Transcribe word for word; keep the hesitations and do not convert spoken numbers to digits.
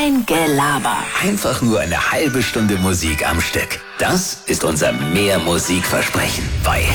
Kein Gelaber. Einfach nur eine halbe Stunde Musik am Stück. Das ist unser Mehr-Musik-Versprechen bei